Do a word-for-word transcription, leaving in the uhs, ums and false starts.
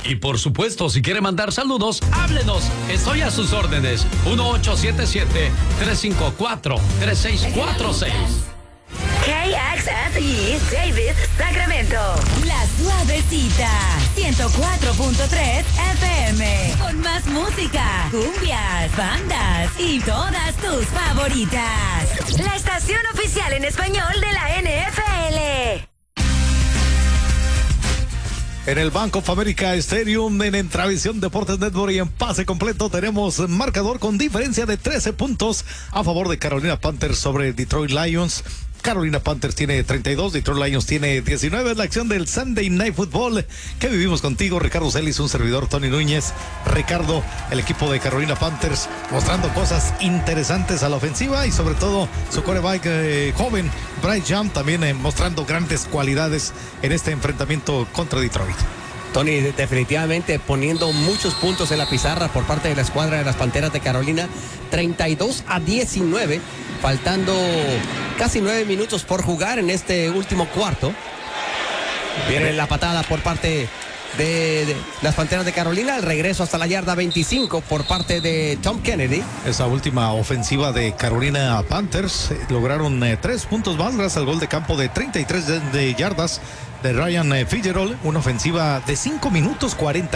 Y por supuesto, si quiere mandar saludos, háblenos. Estoy a sus órdenes. uno ocho siete siete, tres cinco cuatro, tres seis cuatro seis. K X S E Davis, Sacramento. La Suavecita, ciento cuatro punto tres F M. Con más música, cumbias, bandas y todas tus favoritas. La estación oficial en español de la N F L. En el Bank of America Stadium, en Entravisión Deportes Network y en pase completo tenemos marcador con diferencia de trece puntos a favor de Carolina Panthers sobre Detroit Lions. Carolina Panthers tiene treinta y dos, Detroit Lions tiene diecinueve. Es la acción del Sunday Night Football que vivimos contigo, Ricardo Celis, un servidor, Tony Núñez. Ricardo, el equipo de Carolina Panthers mostrando cosas interesantes a la ofensiva y sobre todo su quarterback eh, joven, Bryce Young, también eh, mostrando grandes cualidades en este enfrentamiento contra Detroit. Tony, definitivamente poniendo muchos puntos en la pizarra por parte de la escuadra de las Panteras de Carolina, treinta y dos a diecinueve, faltando casi nueve minutos por jugar en este último cuarto. Viene la patada por parte de, de las Panteras de Carolina, el regreso hasta la yarda veinticinco por parte de Tom Kennedy. Esa última ofensiva de Carolina Panthers eh, lograron eh, tres puntos más gracias al gol de campo de treinta y tres de, de yardas de Ryan eh, Fitzgerald, una ofensiva de cinco minutos cuarenta